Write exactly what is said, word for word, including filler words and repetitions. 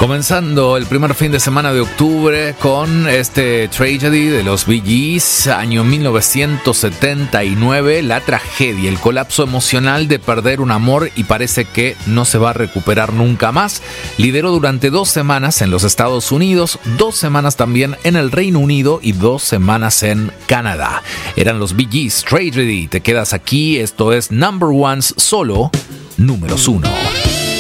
Comenzando el primer fin de semana de octubre con este Tragedy de los Bee Gees, año mil novecientos setenta y nueve, la tragedia, el colapso emocional de perder un amor y parece que no se va a recuperar nunca más. Lideró durante dos semanas en los Estados Unidos, dos semanas también en el Reino Unido y dos semanas en Canadá. Eran los Bee Gees, Tragedy, te quedas aquí, esto es Number One's solo números uno.